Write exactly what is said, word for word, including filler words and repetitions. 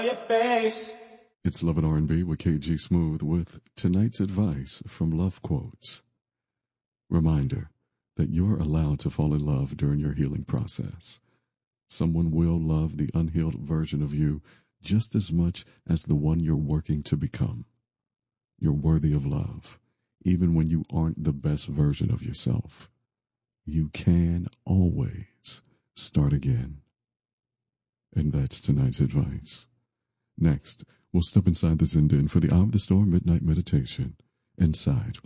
your face. It's Love and R and B with K G Smooth with tonight's advice from Love Quotes. Reminder that you're allowed to fall in love during your healing process. Someone will love the unhealed version of you just as much as the one you're working to become. You're worthy of love, even when you aren't the best version of yourself. You can always start again. And that's tonight's advice. Next, we'll step inside the Zen Den for the Hour of the Storm Midnight Meditation. Inside.